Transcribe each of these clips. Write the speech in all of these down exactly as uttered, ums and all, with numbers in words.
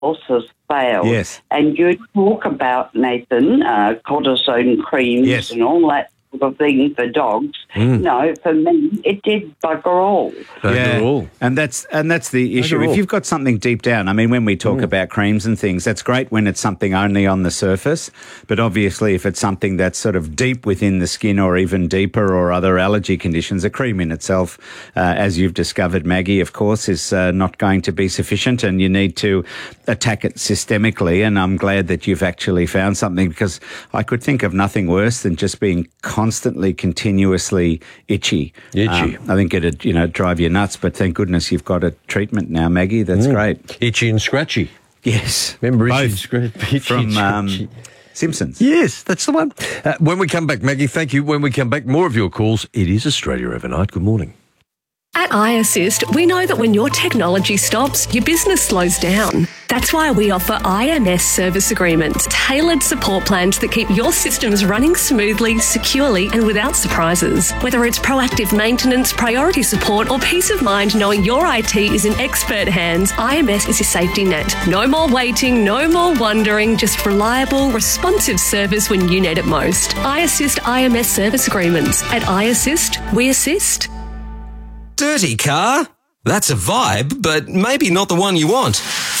has failed. Yes. And you talk about, Nathan, uh, cortisone creams Yes. and all that sort of thing for dogs. Mm. No, for me, it did bugger all. Bugger yeah, all. and that's and that's the issue. Bugger If all. you've got something deep down, I mean, when we talk about creams and things, that's great when it's something only on the surface. But obviously, if it's something that's sort of deep within the skin or even deeper or other allergy conditions, a cream in itself, uh, as you've discovered, Maggie, of course, is uh, not going to be sufficient, and you need to attack it systemically. And I'm glad that you've actually found something, because I could think of nothing worse than just being constantly, continuously itchy. Itchy. Um, I think it'd, you know, drive you nuts, but thank goodness you've got a treatment now, Maggie. That's great. Itchy and scratchy. Yes. Remember Itchy Both and Scratchy? Itchy from and um, Scratchy. Simpsons. Yes, that's the one. Uh, when we come back, Maggie, thank you. When we come back, more of your calls. It is Australia Overnight. Good morning. At iAssist, we know that when your technology stops, your business slows down. That's why we offer I M S service agreements, tailored support plans that keep your systems running smoothly, securely, and without surprises. Whether it's proactive maintenance, priority support, or peace of mind knowing your I T is in expert hands, I M S is your safety net. No more waiting, no more wondering, just reliable, responsive service when you need it most. iAssist I M S service agreements. At iAssist, we assist. Dirty car? That's a vibe, but maybe not the one you want.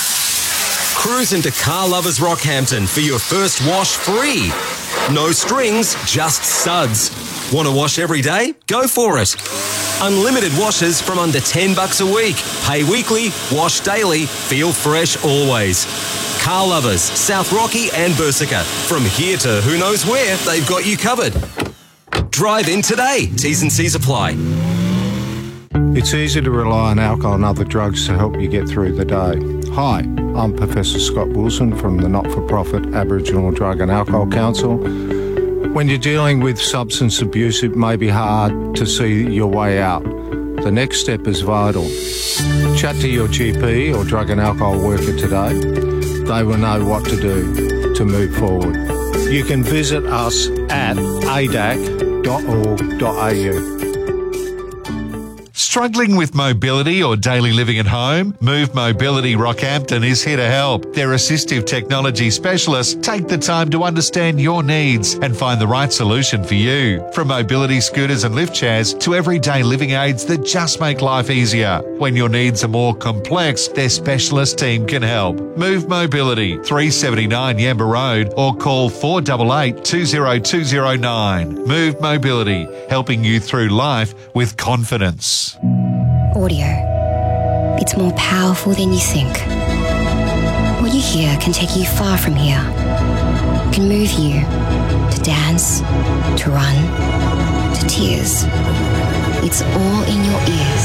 Cruise into Car Lovers Rockhampton for your first wash free. No strings, just suds. Want to wash every day? Go for it. Unlimited washes from under ten bucks a week. Pay weekly, wash daily, feel fresh always. Car Lovers, South Rocky and Bersica. From here to who knows where, they've got you covered. Drive in today. T's and C's apply. It's easy to rely on alcohol and other drugs to help you get through the day. Hi, I'm Professor Scott Wilson from the not-for-profit Aboriginal Drug and Alcohol Council. When you're dealing with substance abuse, it may be hard to see your way out. The next step is vital. Chat to your G P or drug and alcohol worker today. They will know what to do to move forward. You can visit us at a d a c dot org dot a u. Struggling with mobility or daily living at home? Move Mobility Rockhampton is here to help. Their assistive technology specialists take the time to understand your needs and find the right solution for you. From mobility scooters and lift chairs to everyday living aids that just make life easier. When your needs are more complex, their specialist team can help. Move Mobility, three seventy-nine Yamba Road, or call four eight eight, two zero two zero nine. Move Mobility, helping you through life with confidence. Audio. It's more powerful than you think. What you hear can take you far from here. It can move you to dance, to run, to tears. It's all in your ears.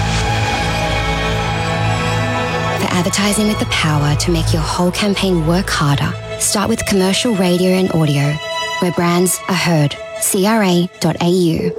For advertising with the power to make your whole campaign work harder, start with commercial radio and audio, where brands are heard. C R A dot A U.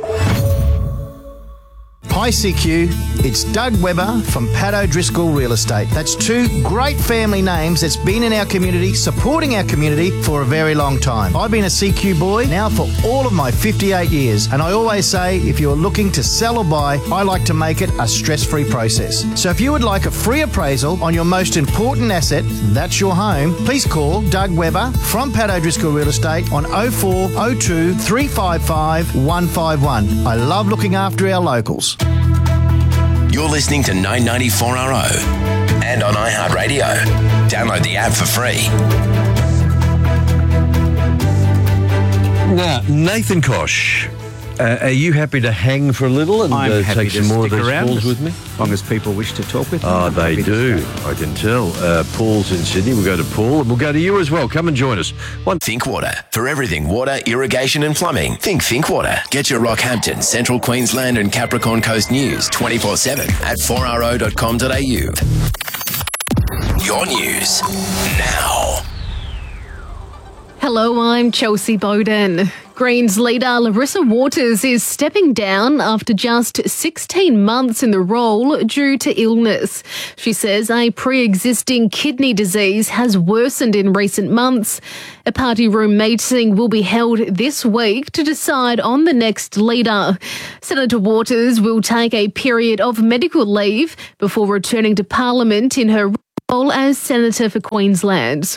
Hi C Q, it's Doug Webber from Pat O'Driscoll Real Estate. That's two great family names that's been in our community, supporting our community for a very long time. I've been a C Q boy now for all of my fifty-eight years, and I always say if you're looking to sell or buy, I like to make it a stress-free process. So if you would like a free appraisal on your most important asset, that's your home, please call Doug Webber from Pat O'Driscoll Real Estate on oh four oh two, three five five, one five one. I love looking after our locals. You're listening to nine ninety-four R O and on iHeartRadio. Download the app for free. Now, Nathan Kosh, uh, are you happy to hang for a little and I'm uh, happy take to some more of stick those around calls as with me? As long as people wish to talk with me. Oh, I'm they happy to do. stay. I can tell. Uh, Paul's in Sydney. We'll go to Paul and we'll go to you as well. Come and join us. One. Think Water. For everything water, irrigation and plumbing, think Think Water. Get your Rockhampton, Central Queensland and Capricorn Coast news twenty-four seven at four r o dot com dot a u. Your news now. Hello, I'm Chelsea Bowden. Greens leader Larissa Waters is stepping down after just sixteen months in the role due to illness. She says a pre-existing kidney disease has worsened in recent months. A party room meeting will be held this week to decide on the next leader. Senator Waters will take a period of medical leave before returning to Parliament in her role as Senator for Queensland.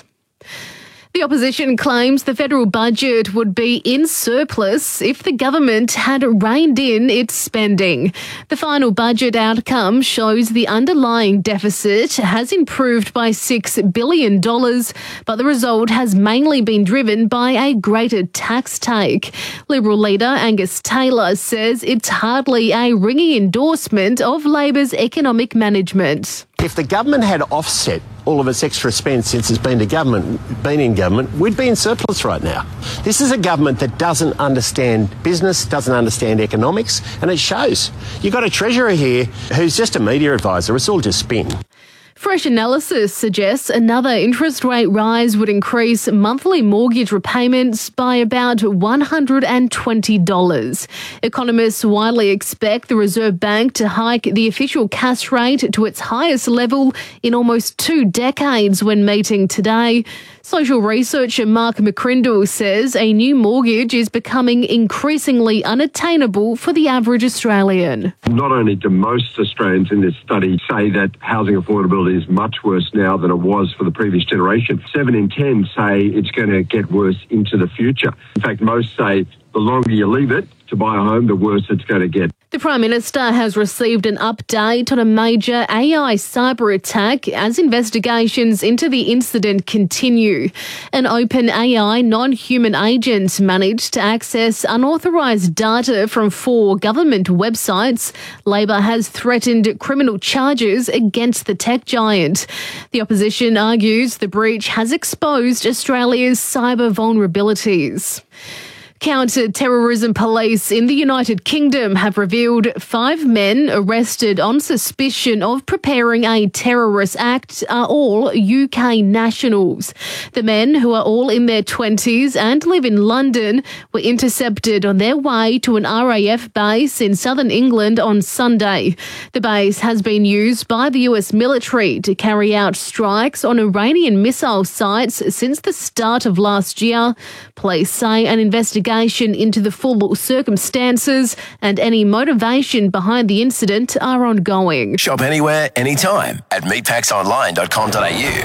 The opposition claims the federal budget would be in surplus if the government had reined in its spending. The final budget outcome shows the underlying deficit has improved by six billion dollars, but the result has mainly been driven by a greater tax take. Liberal leader Angus Taylor says it's hardly a ringing endorsement of Labor's economic management. If the government had offset all of its extra spend since it's been to government, been in government, we'd be in surplus right now. This is a government that doesn't understand business, doesn't understand economics, and it shows. You've got a treasurer here who's just a media advisor. It's all just spin. Fresh analysis suggests another interest rate rise would increase monthly mortgage repayments by about one hundred twenty dollars. Economists widely expect the Reserve Bank to hike the official cash rate to its highest level in almost two decades when meeting today. Social researcher Mark McCrindle says a new mortgage is becoming increasingly unattainable for the average Australian. Not only do most Australians in this study say that housing affordability is much worse now than it was for the previous generation, seven in ten say it's going to get worse into the future. In fact, most say the longer you leave it to buy a home, the worse it's going to get. The Prime Minister has received an update on a major A I cyber attack as investigations into the incident continue. An OpenAI non-human agent managed to access unauthorised data from four government websites. Labor has threatened criminal charges against the tech giant. The opposition argues the breach has exposed Australia's cyber vulnerabilities. Counter-terrorism police in the United Kingdom have revealed five men arrested on suspicion of preparing a terrorist act are all U K nationals. The men, who are all in their twenties and live in London, were intercepted on their way to an R A F base in southern England on Sunday. The base has been used by the U S military to carry out strikes on Iranian missile sites since the start of last year. Police say an investigation into the full circumstances and any motivation behind the incident are ongoing. Shop anywhere, anytime at meatpacks online dot com dot a u.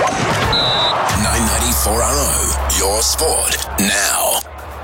nine ninety-four R O, your sport now.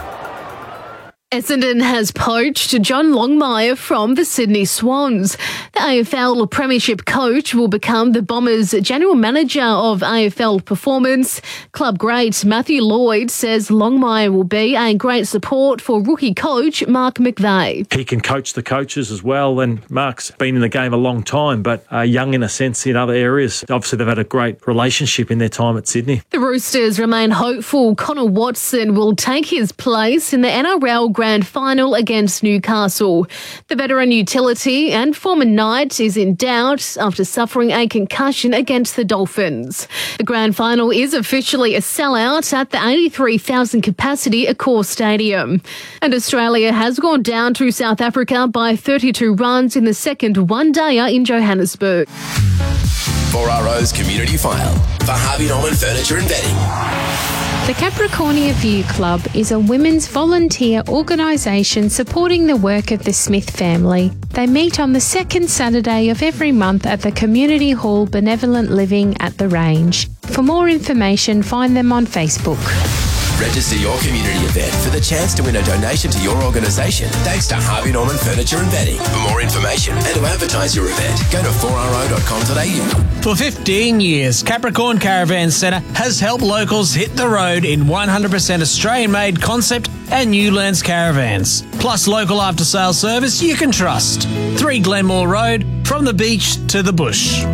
Essendon has poached John Longmire from the Sydney Swans. The A F L Premiership coach will become the Bombers' general manager of A F L performance. Club great Matthew Lloyd says Longmire will be a great support for rookie coach Mark McVeigh. He can coach the coaches as well, and Mark's been in the game a long time, but uh, young in a sense in other areas. Obviously, they've had a great relationship in their time at Sydney. The Roosters remain hopeful Connor Watson will take his place in the N R L Grand Final against Newcastle. The veteran utility and former Knight is in doubt after suffering a concussion against the Dolphins. The Grand Final is officially a sellout at the eighty-three thousand capacity Accor Stadium. And Australia has gone down to South Africa by thirty-two runs in the second one-dayer in Johannesburg. four R O's Community File for Harvey Norman Furniture and Bedding. The Capricornia View Club is a women's volunteer organisation supporting the work of the Smith family. They meet on the second Saturday of every month at the Community Hall Benevolent Living at the Range. For more information, find them on Facebook. Register your community event for the chance to win a donation to your organisation thanks to Harvey Norman Furniture and Bedding. For more information and to advertise your event, go to four R O dot com dot a u. For fifteen years, Capricorn Caravan Centre has helped locals hit the road in one hundred percent Australian-made concept and Newlands caravans. Plus local after-sales service you can trust. three Glenmore Road, from the beach to the bush.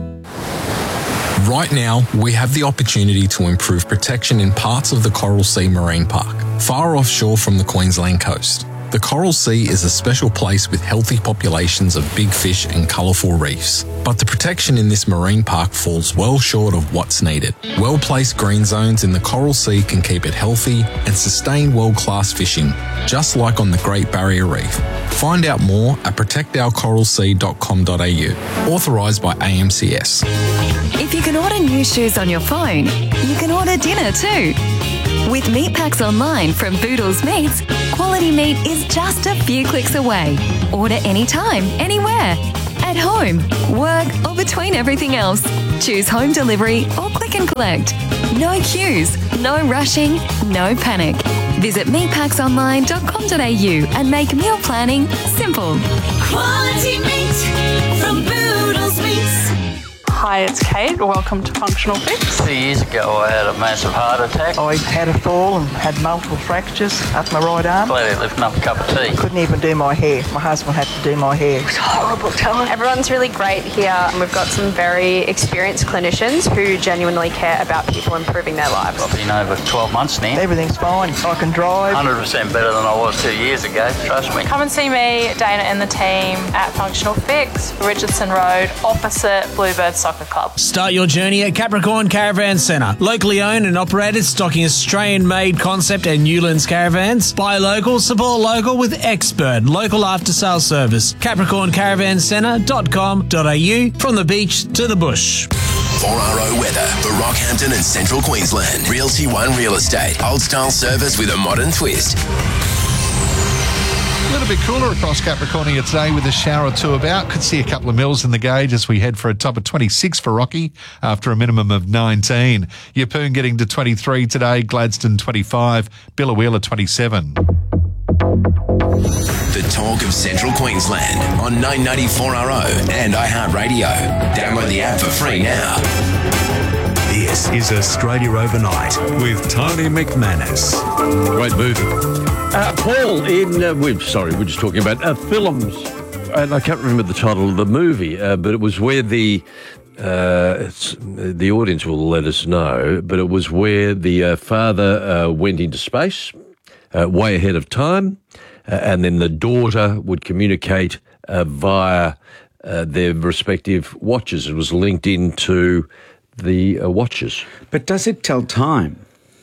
Right now, we have the opportunity to improve protection in parts of the Coral Sea Marine Park, far offshore from the Queensland coast. The Coral Sea is a special place with healthy populations of big fish and colourful reefs. But the protection in this marine park falls well short of what's needed. Well-placed green zones in the Coral Sea can keep it healthy and sustain world-class fishing, just like on the Great Barrier Reef. Find out more at protect our coral sea dot com dot a u. Authorised by A M C S. If you can order new shoes on your phone, you can order dinner too. With Meatpacks Online from Boodles Meats, quality meat is just a few clicks away. Order anytime, anywhere. At home, work, or between everything else. Choose home delivery or click and collect. No queues, no rushing, no panic. Visit meat packs online dot com dot a u and make meal planning simple. Quality meat from Boodles Meats. Hi, it's Kate. Welcome to Functional Fix. Two years ago, I had a massive heart attack. I had a fall and had multiple fractures up my right arm. Glad lifting up a cup of tea. Couldn't even do my hair. My husband had to do my hair. It was horrible, telling. Everyone's really great here, and we've got some very experienced clinicians who genuinely care about people improving their lives. I've been over twelve months now. Everything's fine. I can drive. one hundred percent better than I was two years ago, trust me. Come and see me, Dana and the team at Functional Fix, Richardson Road, opposite Bluebird Soccer Club. Start your journey at Capricorn Caravan Centre. Locally owned and operated, stocking Australian-made concept and Newlands caravans. Buy local, support local with expert local after-sales service. capricorn caravan centre dot com dot a u, from the beach to the bush. four R O weather for Rockhampton and Central Queensland. Realty One Real Estate. Old-style service with a modern twist. A little bit cooler across Capricornia today with a shower or two about. Could see a couple of mils in the gauge as we head for a top of twenty-six for Rocky after a minimum of nineteen. Yeppoon getting to twenty-three today, Gladstone twenty-five, Biloela twenty-seven. The talk of Central Queensland on nine ninety-four R O and iHeartRadio. Download the app for free now. This is Australia Overnight with Tony McManus. Great movie. Uh, Paul, in uh, we're sorry, we're just talking about uh, films, and I can't remember the title of the movie, uh, but it was where the uh, it's, the audience will let us know, but it was where the uh, father uh, went into space uh, way ahead of time, uh, and then the daughter would communicate uh, via uh, their respective watches. It was linked into the uh, watches. But does it tell time?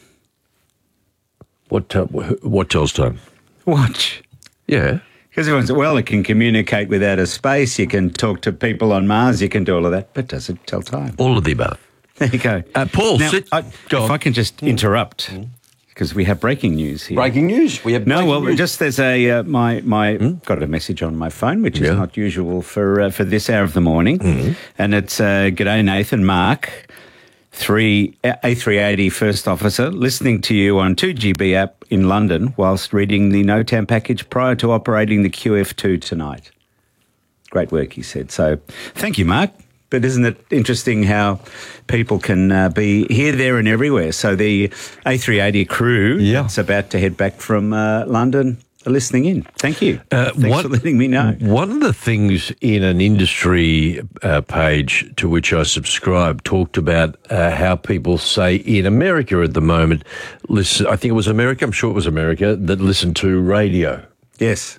What t- what tells time? Watch. Yeah. Because everyone says, well, it can communicate with outer space, you can talk to people on Mars, you can do all of that, but does it tell time? All of the above. There you go. Uh, Paul, now, sit, I, go if on. I can just interrupt, because mm. we have breaking news here. Breaking news? We have No, well, news. just there's a, uh, my, my mm. got a message on my phone, which is yeah. not usual for uh, for this hour of the morning, mm. and it's, uh, G'day Nathan, Mark, three A three eighty First Officer, listening to you on two G B app in London whilst reading the NOTAM package prior to operating the Q F two tonight. Great work, he said. So thank you, Mark. But isn't it interesting how people can uh, be here, there and everywhere? So the A three eighty crew yeah. that's about to head back from uh, London are listening in. Thank you. Uh, Thanks one, for letting me know. One of the things in an industry uh, page to which I subscribe talked about uh, how people say in America at the moment, listen, I think it was America, I'm sure it was America, that listen to radio. Yes.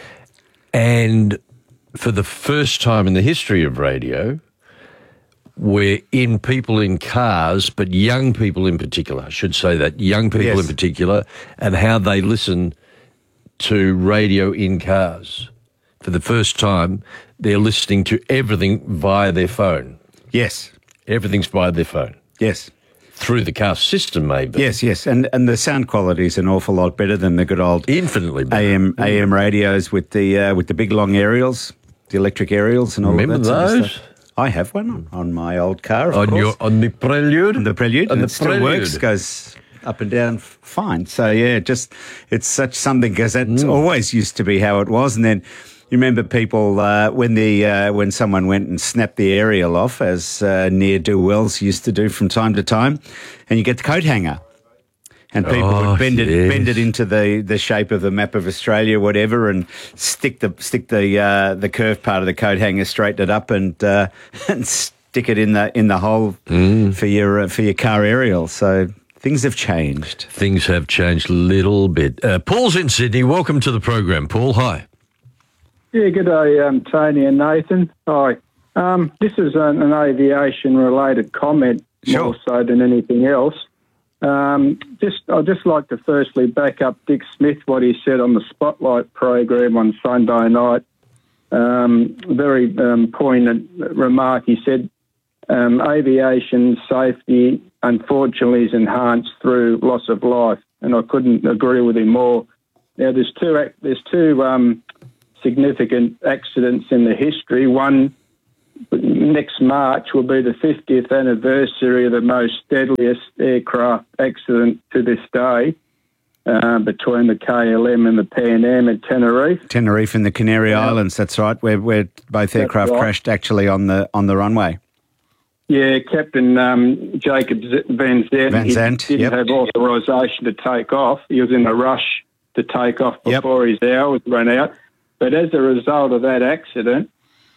And for the first time in the history of radio, we're in people in cars, but young people in particular, I should say that, young people Yes. in particular, and how they listen to radio in cars. For the first time, they're listening to everything via their phone. Yes. Everything's via their phone. Yes. Through the car system, maybe. Yes, yes. And and the sound quality is an awful lot better than the good old infinitely better. A M A M radios with the uh, with the big long aerials, the electric aerials and all Remember of that sort of those? stuff. I have one on my old car, of on course. your on the Prelude? On the Prelude. On and the it still Prelude. works, goes up and down f- fine. So, yeah, just it's such something, because that Mm. always used to be how it was. And then you remember people, uh, when the uh, when someone went and snapped the aerial off, as uh, ne'er-do-wells used to do from time to time, and you get the coat hanger. And people Oh, would bend it, yes. bend it into the, the shape of the map of Australia, whatever, and stick the stick the uh, the curved part of the coat hanger, straighten it up, and uh, and stick it in the in the hole Mm. for your uh, for your car aerial. So things have changed. Things have changed a little bit. Uh, Paul's in Sydney. Welcome to the program, Paul. Hi. Yeah, good day, um, Tony and Nathan. Hi. Um, this is an, an aviation-related comment, Sure. more so than anything else. Um, just, I'd just like to firstly back up Dick Smith, what he said on the Spotlight program on Sunday night. Um, very um, poignant remark. He said, um, aviation safety, unfortunately, is enhanced through loss of life, and I couldn't agree with him more. Now, there's two, ac- there's two um, significant accidents in the history. One next March will be the fiftieth anniversary of the most deadliest aircraft accident to this day uh, between the K L M and the Pan Am at Tenerife. Tenerife in the Canary yeah. Islands, that's right, where, where both aircraft right. crashed actually on the on the runway. Yeah, Captain um, Jacob Van Zandt, Van Zandt he didn't yep. have authorisation to take off. He was in a rush to take off before yep. his hours ran out. But as a result of that accident,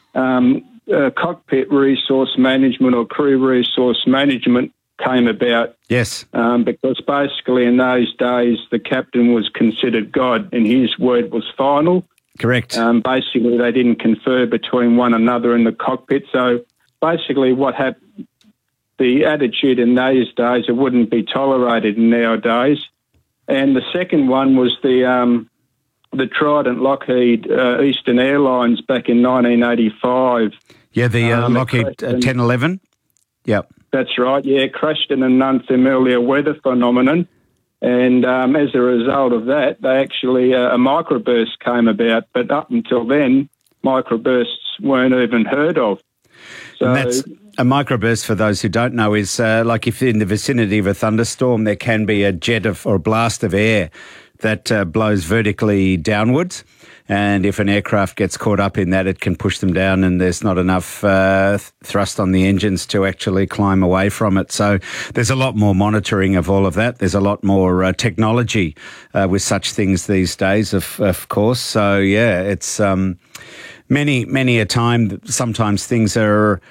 um, uh, cockpit resource management or crew resource management came about. Yes. Um, because basically in those days the captain was considered God and his word was final. Correct. Um, basically they didn't confer between one another in the cockpit. So basically what happened, the attitude in those days, it wouldn't be tolerated nowadays. And the second one was the um, the Trident Lockheed uh, Eastern Airlines back in nineteen eighty-five. Yeah, the uh, um, Lockheed uh, ten eleven. Yep. That's right, yeah, crashed in an unfamiliar weather phenomenon. And um, as a result of that, they actually, uh, a microburst came about. But up until then, microbursts weren't even heard of. So, and that's a microburst, for those who don't know, is uh, like if in the vicinity of a thunderstorm, there can be a jet of or a blast of air that uh, blows vertically downwards. And if an aircraft gets caught up in that, it can push them down and there's not enough uh, thrust on the engines to actually climb away from it. So there's a lot more monitoring of all of that. There's a lot more uh, technology uh, with such things these days, of, of course. So, yeah, it's um, many, many a time, sometimes things are...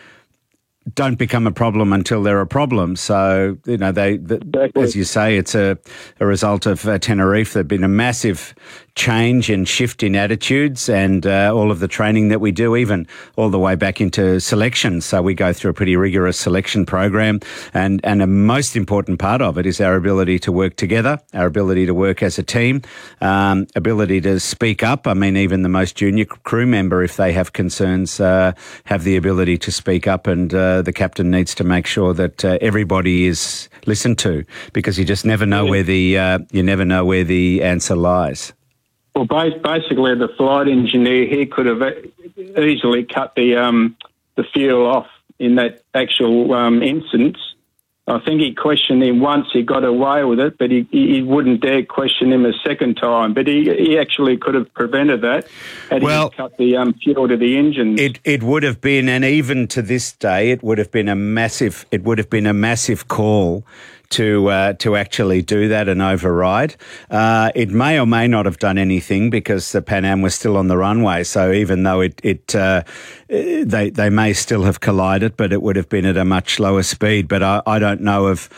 don't become a problem until they're a problem. So, you know, they, the, exactly. as you say, it's a, a result of uh, Tenerife. There's been a massive change and shift in attitudes and uh, all of the training that we do, even all the way back into selection. So we go through a pretty rigorous selection program, and, and a most important part of it is our ability to work together, our ability to work as a team, um, ability to speak up. I mean, even the most junior crew member, if they have concerns, uh, have the ability to speak up, and uh, the captain needs to make sure that uh, everybody is listened to, because you just never know where the uh, you never know where the answer lies. Well, basically, the flight engineer, he could have easily cut the um, the fuel off in that actual um, instance. I think he questioned him once, he got away with it, but he, he wouldn't dare question him a second time. But he, he actually could have prevented that had well, he cut the um, fuel to the engine. It it would have been, and even to this day, it would have been a massive. It would have been a massive call to uh, to actually do that and override. Uh, it may or may not have done anything because the Pan Am was still on the runway. So even though it it uh, they they may still have collided, but it would have been at a much lower speed. But I, I don't know of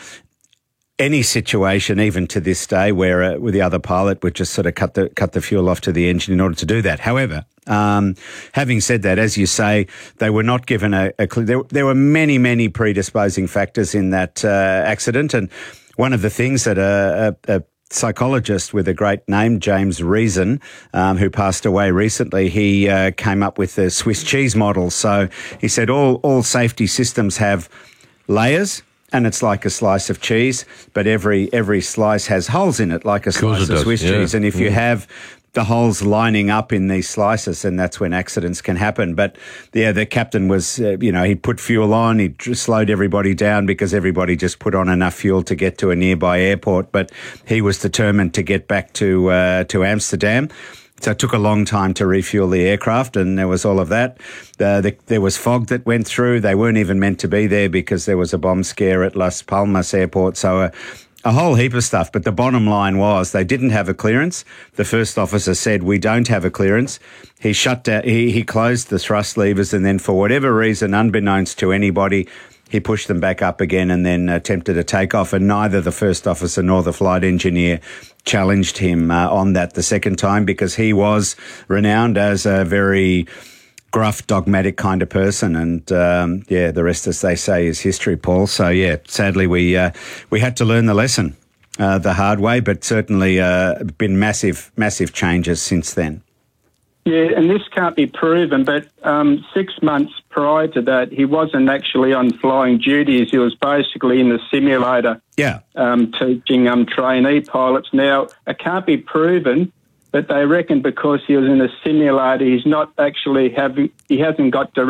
any situation, even to this day, where uh, where the other pilot would just sort of cut the cut the fuel off to the engine in order to do that. However, Um, having said that, as you say, they were not given a, a clue. There, there were many, many predisposing factors in that uh, accident. And one of the things that a, a, a psychologist with a great name, James Reason, um, who passed away recently, he uh, came up with the Swiss cheese model. So he said all, all safety systems have layers, and it's like a slice of cheese, but every every slice has holes in it, like a slice of, of Swiss yeah. cheese. And if mm. you have the holes lining up in these slices, and that's when accidents can happen. But yeah, the captain was, uh, you know, he put fuel on, he slowed everybody down because everybody just put on enough fuel to get to a nearby airport. But he was determined to get back to uh, to Amsterdam. So it took a long time to refuel the aircraft, and there was all of that. Uh, the, there was fog that went through. They weren't even meant to be there because there was a bomb scare at Las Palmas Airport. So uh, a whole heap of stuff, but the bottom line was they didn't have a clearance. The first officer said, we don't have a clearance. He shut down, he, he closed the thrust levers, and then for whatever reason, unbeknownst to anybody, he pushed them back up again and then attempted a takeoff, and neither the first officer nor the flight engineer challenged him uh, on that the second time, because he was renowned as a very gruff, dogmatic kind of person, and um, yeah, the rest, as they say, is history, Paul. So yeah, sadly we uh, we had to learn the lesson uh, the hard way, but certainly uh, been massive, massive changes since then. Yeah, and this can't be proven, but um, six months prior to that, he wasn't actually on flying duties. He was basically in the simulator, yeah, um, teaching um, trainee pilots. Now, it can't be proven, but they reckon because he was in a simulator, he's not actually having, he hasn't got direct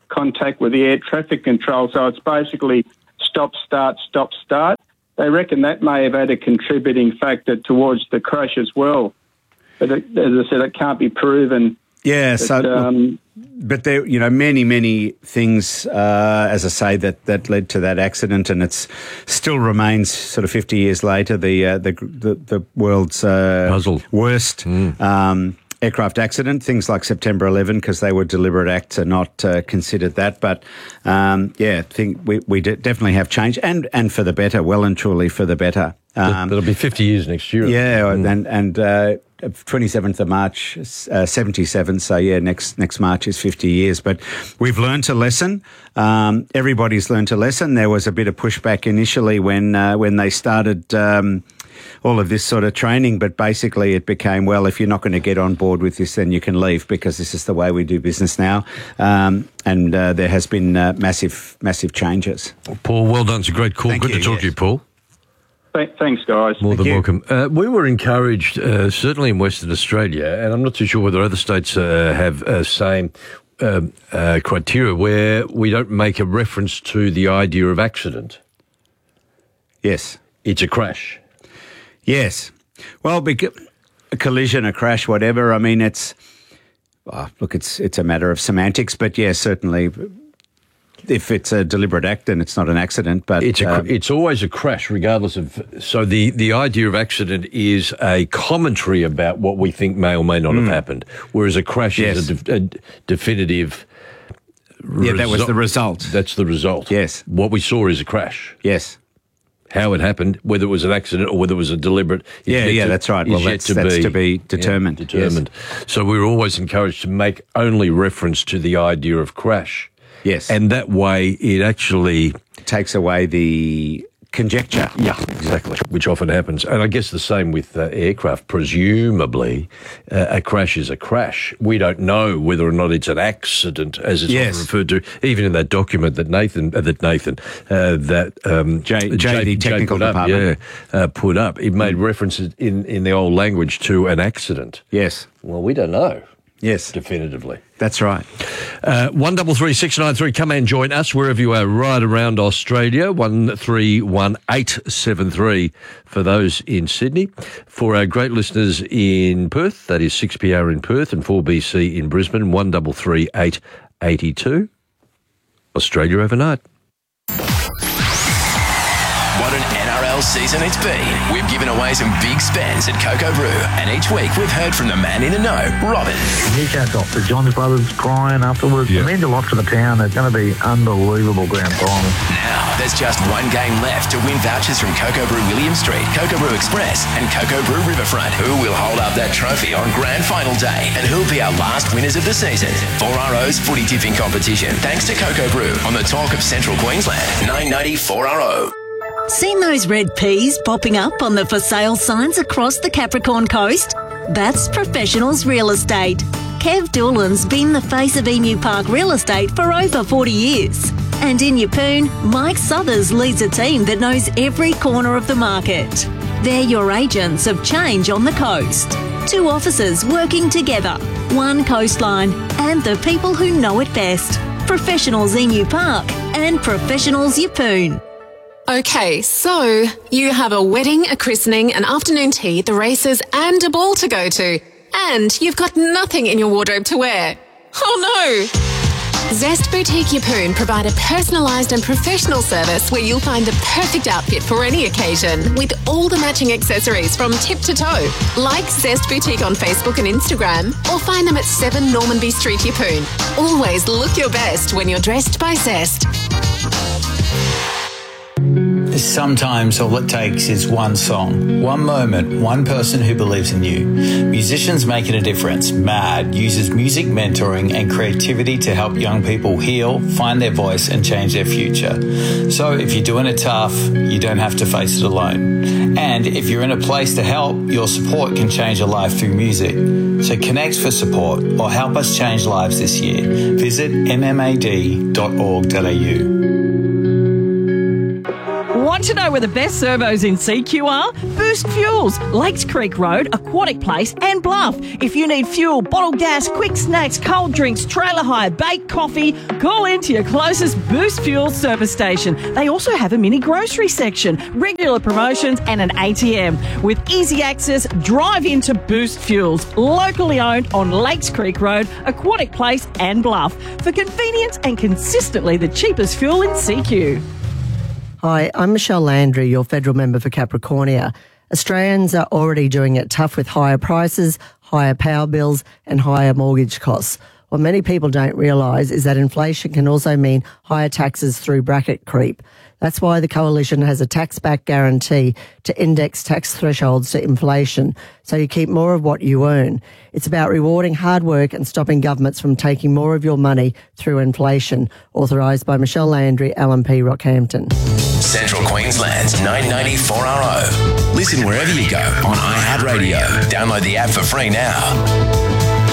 contact with the air traffic control. So it's basically stop, start, stop, start. They reckon that may have had a contributing factor towards the crash as well. But it, as I said, it can't be proven. Yeah, but, so, um, but there, you know, many, many things, uh, as I say, that, that led to that accident, and it's still remains sort of fifty years later the uh, the, the the world's uh, Puzzle. worst mm. um, aircraft accident. Things like September eleventh, because they were deliberate acts, are not uh, considered that. But um, yeah, I think we we de- definitely have changed, and and for the better, well and truly for the better. Um, That'll be fifty years next year. Yeah, mm. and and. Uh, twenty-seventh of March, uh, seventy-seven. So yeah, next next March is fifty years. But we've learnt a lesson. Um, everybody's learnt a lesson. There was a bit of pushback initially when uh, when they started um, all of this sort of training. But basically, it became, well, if you're not going to get on board with this, then you can leave, because this is the way we do business now. Um, and uh, there has been uh, massive massive changes. Paul, well done. It's a great call. Thank Good you, to talk yes. to you, Paul. Thanks, guys. More Thank than you. welcome. Uh, we were encouraged, uh, certainly in Western Australia, and I'm not too sure whether other states uh, have uh, same um, uh, criteria, where we don't make a reference to the idea of accident. Yes. It's a crash. Yes. Well, bec- a collision, a crash, whatever. I mean, it's, well, look, it's it's a matter of semantics, but yeah, certainly. If it's a deliberate act, then it's not an accident. But it's a, um, it's always a crash, regardless of. So the, the idea of accident is a commentary about what we think may or may not Mm. have happened, whereas a crash Yes. is a, de- a definitive. Yeah, that was the result. That's the result. Yes. What we saw is a crash. Yes. How it happened, whether it was an accident or whether it was a deliberate. is Yeah, yet yeah, to- that's right. is Well, yet that's- that's to be determined, Yeah, determined. So we were always encouraged to make only reference to the idea of crash. Yes. And that way it actually takes away the conjecture. Yeah, exactly. Which often happens. And I guess the same with uh, aircraft. Presumably, uh, a crash is a crash. We don't know whether or not it's an accident, as it's Yes. often referred to, even in that document that Nathan, uh, that Nathan, uh, that um, Jay, Jay, the technical put up, department. yeah, uh, put up. It made references in, in the old language to an accident. Yes. Well, we don't know. Yes. Definitively. That's right. Uh, one double three six nine three. Come and join us wherever you are, right around Australia. One three one eight seven three for those in Sydney. For our great listeners in Perth, that is six P R in Perth and four B C in Brisbane. One double three eight eighty two. Australia overnight. What an N R L season it's been. We've given away some big spends at Coco Brew, and each week we've heard from the man in the know, Robin. Newcastle, the Johns brothers crying afterwards. It means a lot for the town. It's going to be unbelievable grand final. Now, there's just one game left to win vouchers from Coco Brew William Street, Coco Brew Express, and Coco Brew Riverfront. Who will hold up that trophy on grand final day, and who'll be our last winners of the season? four R O's footy tipping competition, thanks to Coco Brew on the talk of Central Queensland. nine ninety four R O. Seen those red peas popping up on the for sale signs across the Capricorn coast? That's Professionals Real Estate. Kev Doolan's been the face of Emu Park Real Estate for over forty years. And in Yeppoon, Mike Southers leads a team that knows every corner of the market. They're your agents of change on the coast. Two officers working together, one coastline, and the people who know it best. Professionals Emu Park and Professionals Yeppoon. Okay, so you have a wedding, a christening, an afternoon tea, the races, and a ball to go to. And you've got nothing in your wardrobe to wear. Oh no! Zest Boutique Yeppoon provide a personalised and professional service where you'll find the perfect outfit for any occasion with all the matching accessories from tip to toe. Like Zest Boutique on Facebook and Instagram or find them at seven Normanby Street Yeppoon. Always look your best when you're dressed by Zest. Sometimes all it takes is one song, one moment, one person who believes in you. Musicians Making a Difference, MAD, uses music mentoring and creativity to help young people heal, find their voice and change their future. So if you're doing it tough, you don't have to face it alone. And if you're in a place to help, your support can change a life through music. So connect for support or help us change lives this year. Visit m m a d dot org dot a u. Want to know where the best servos in C Q are? Boost Fuels, Lakes Creek Road, Aquatic Place and Bluff. If you need fuel, bottled gas, quick snacks, cold drinks, trailer hire, baked coffee, call into your closest Boost Fuels service station. They also have a mini grocery section, regular promotions and an A T M. With easy access, drive into Boost Fuels, locally owned on Lakes Creek Road, Aquatic Place and Bluff. For convenience and consistently the cheapest fuel in C Q. Hi, I'm Michelle Landry, your federal member for Capricornia. Australians are already doing it tough with higher prices, higher power bills and higher mortgage costs. What many people don't realise is that inflation can also mean higher taxes through bracket creep. That's why the Coalition has a tax-back guarantee to index tax thresholds to inflation, so you keep more of what you earn. It's about rewarding hard work and stopping governments from taking more of your money through inflation. Authorised by Michelle Landry, L M P Rockhampton. Central Queensland's nine ninety four R O. Listen wherever you go on iHeartRadio. Download the app for free now.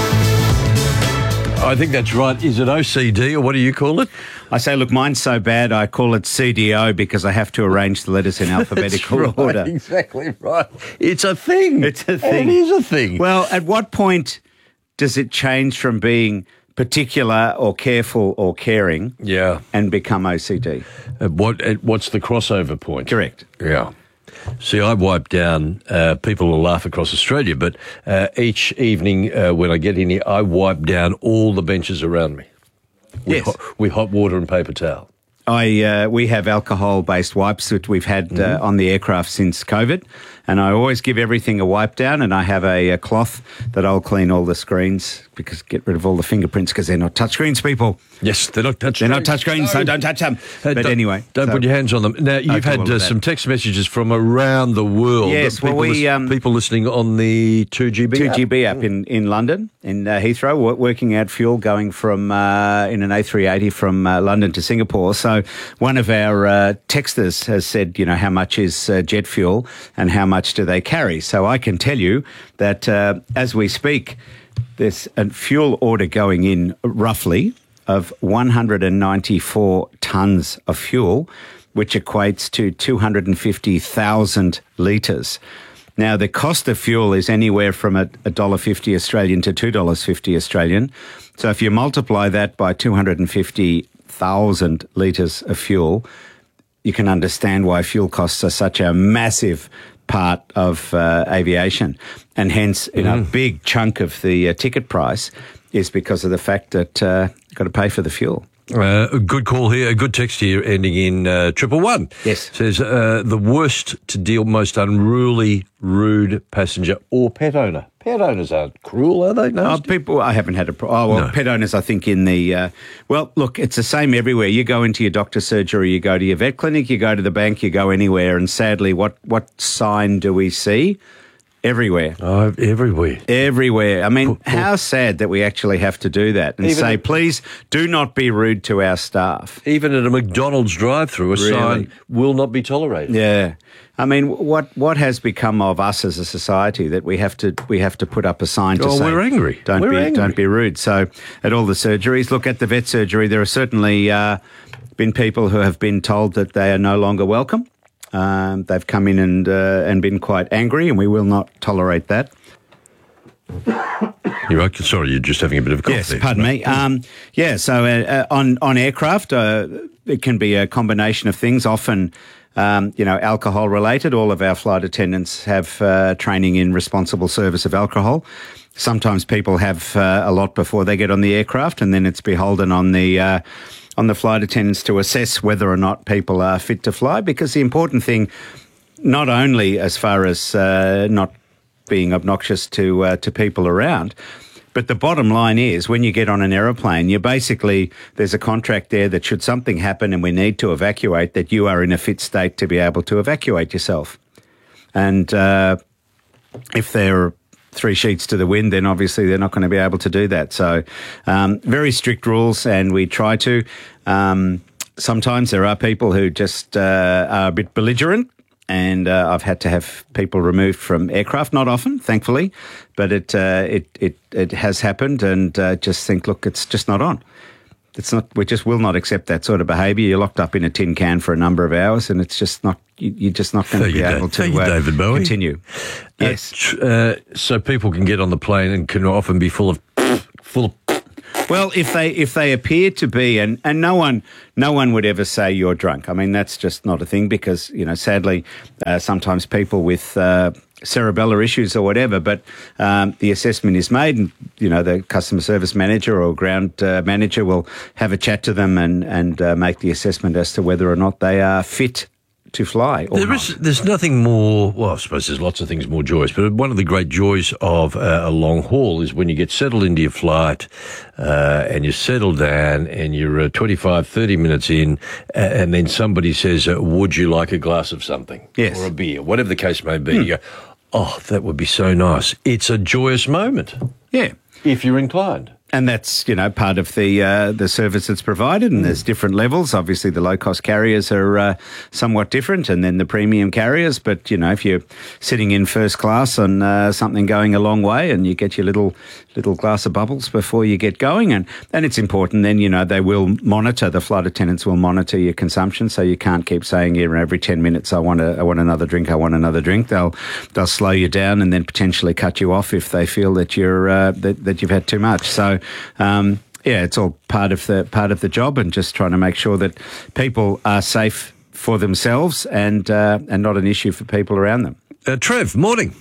I think that's right. Is it O C D or what do you call it? I say, look, mine's so bad I call it C D O because I have to arrange the letters in alphabetical That's right, order. Exactly right. It's a thing. It's a thing. It is a thing. Well, at what point does it change from being particular or careful or caring yeah. and become O C D? At what, at what's the crossover point? Correct. Yeah. See, I wipe down, uh, people will laugh across Australia, but uh, each evening uh, when I get in here, I wipe down all the benches around me with, Yes. hot, with hot water and paper towel. I uh, we have alcohol-based wipes that we've had uh, Mm-hmm. on the aircraft since COVID, and I always give everything a wipe down, and I have a, a cloth that I'll clean all the screens because get rid of all the fingerprints because they're not touch screens, people. Yes, they're not touch They're screens. not touch screens, so No. don't touch them. Uh, but don't- anyway, Don't so- put your hands on them. Now, you've Okay, had well, uh, that- some text messages from around the world. Yes, People, well, we, lis- um, people listening on the two G B two app. G B app in, in London, in uh, Heathrow, wo- working out fuel going from uh, in an A three eighty from uh, London to Singapore. So one of our uh, texters has said, you know, how much is uh, jet fuel and how much do they carry? So I can tell you that uh, as we speak, there's a fuel order going in roughly of one hundred ninety-four tonnes of fuel, which equates to two hundred fifty thousand litres. Now, the cost of fuel is anywhere from a one dollar fifty Australian to two dollars fifty Australian. So if you multiply that by two hundred fifty thousand litres of fuel, you can understand why fuel costs are such a massive part of uh, aviation. And hence, you know, a big chunk of the uh, ticket price is because of the fact that uh, you've got to pay for the fuel. Uh, a good call here, a good text here ending in uh, triple one. Yes. Says, uh, the worst to deal, most unruly, rude passenger or pet owner. Pet owners aren't cruel, are they? No. Oh, people, I haven't had a pro- Oh, well, No. pet owners, I think, in the... Uh, well, look, it's the same everywhere. You go into your doctor's surgery, you go to your vet clinic, you go to the bank, you go anywhere, and sadly, what, what sign do we see? Everywhere. Oh, everywhere. Everywhere. I mean, how sad that we actually have to do that and Even say, at- please do not be rude to our staff. Even at a McDonald's drive-through, a Really? sign will not be tolerated. Yeah. I mean, what what has become of us as a society that we have to we have to put up a sign to Oh, say we're angry. Don't We're be angry. don't be rude. So at all the surgeries, look at the vet surgery. There are certainly uh, been people who have been told that they are no longer welcome. Um, they've come in and uh, and been quite angry, and we will not tolerate that. You're right. Sorry, you're just having a bit of a cough Yes, there. pardon me. Um, yeah, so uh, uh, on on aircraft, uh, it can be a combination of things. Often, um, you know, alcohol related. All of our flight attendants have uh, training in responsible service of alcohol. Sometimes people have uh, a lot before they get on the aircraft, and then it's beholden on the uh, on the flight attendants to assess whether or not people are fit to fly. Because the important thing, not only as far as uh, not being obnoxious to uh, to people around, but the bottom line is when you get on an aeroplane, you basically, there's a contract there that should something happen and we need to evacuate, that you are in a fit state to be able to evacuate yourself. And uh, if they're three sheets to the wind, then obviously they're not going to be able to do that. So um, very strict rules, and we try to. Um, sometimes there are people who just uh, are a bit belligerent, and uh, I've had to have people removed from aircraft. Not often, thankfully, but it uh, it, it it has happened, and uh, just think, look, it's just not on. it's not. We just will not accept that sort of behaviour. You're locked up in a tin can for a number of hours, and it's just not. You, you're just not going to Thank be you, able Dave. to Thank you, uh, David Bowie. continue. Yes. Uh, tr- uh, so people can get on the plane and can often be full of full of. Well, if they if they appear to be, and, and no one no one would ever say you're drunk. I mean, that's just not a thing because, you know, sadly, uh, sometimes people with uh, cerebellar issues or whatever, but um, the assessment is made and, you know, the customer service manager or ground uh, manager will have a chat to them and, and uh, make the assessment as to whether or not they are fit to fly. Or There not. is, there's nothing more, well, I suppose there's lots of things more joyous, but one of the great joys of uh, a long haul is when you get settled into your flight uh, and you're settled down and you're uh, twenty-five, thirty minutes in uh, and then somebody says, uh, would you like a glass of something? Yes. Or a beer, whatever the case may be. Hmm. You go, oh, that would be so nice. It's a joyous moment. Yeah. If you're inclined. And that's, you know, part of the uh, the service that's provided, and there's different levels. Obviously, the low-cost carriers are uh, somewhat different, and then the premium carriers. But, you know, if you're sitting in first class on uh, something going a long way and you get your little little glass of bubbles before you get going, and, and it's important then, you know, they will monitor, the flight attendants will monitor your consumption, so you can't keep saying, yeah, every ten minutes, I want a, I want another drink, I want another drink. They'll they'll slow you down and then potentially cut you off if they feel that you're uh, that, that you've had too much. So, Um, yeah, it's all part of the part of the job, and just trying to make sure that people are safe for themselves and uh, and not an issue for people around them. Uh, Trev, morning.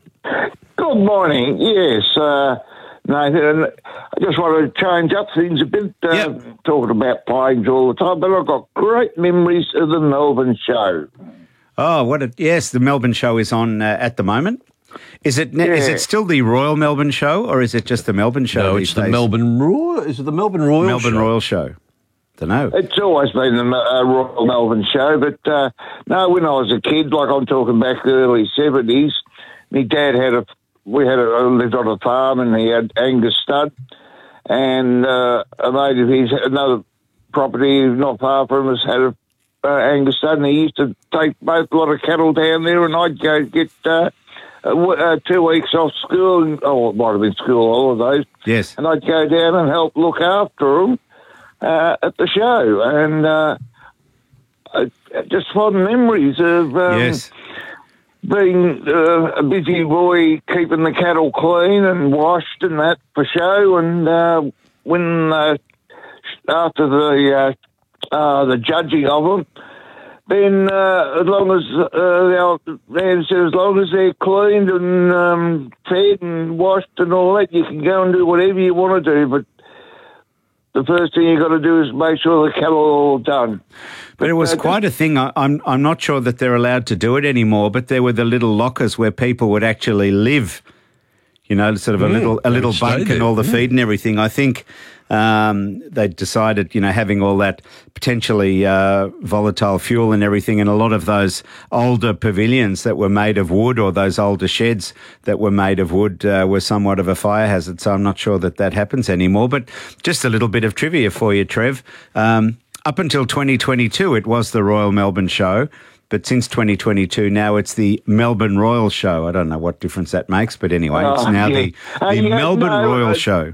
Good morning. Yes, uh, Nathan, I just want to change up things a bit, uh, yep. talking about planes all the time, but I've got great memories of the Melbourne show. Oh, what a, yes, the Melbourne show is on uh, at the moment. Is it Yeah. is it still the Royal Melbourne Show, or is it just the Melbourne Show? No, these it's the days? Melbourne Royal. Is it the Melbourne Royal Melbourne show? Royal Show. Don't know. It's always been the uh, Royal Melbourne show, but uh, no, when I was a kid, like I'm talking back early seventies, my dad had a, we had a, lived on a farm and he had Angus stud, and uh, a mate of his, another property not far from us had a uh, Angus stud, and he used to take both a lot of cattle down there, and I'd go get uh, uh, w- uh, two weeks off school, and, oh, it might have been school holidays. Yes. And I'd go down and help look after them uh, at the show, and uh, I, just fond memories of um, yes. being uh, a busy boy, keeping the cattle clean and washed and that for show, and uh, when uh, after the uh, uh, the judging of them, then uh, as long as uh, they said, as long as they're cleaned and um, fed and washed and all that, you can go and do whatever you want to do. But the first thing you got to do is make sure the cattle are all done. But it was quite a thing. I, I'm I'm not sure that they're allowed to do it anymore. But there were the little lockers where people would actually live. You know, sort of a Mm, little a they little would stay bunk and there, all the yeah. feed and everything. I think um, they decided, you know, having all that potentially uh, volatile fuel and everything, and a lot of those older pavilions that were made of wood, or those older sheds that were made of wood, uh, were somewhat of a fire hazard. So I'm not sure that that happens anymore. But just a little bit of trivia for you, Trev. Um, up until twenty twenty-two, it was the Royal Melbourne Show. But since twenty twenty-two, now it's the Melbourne Royal Show. I don't know what difference that makes, but anyway, it's Oh, now yeah. the, Uh, the yeah, Melbourne no, Royal uh, Show.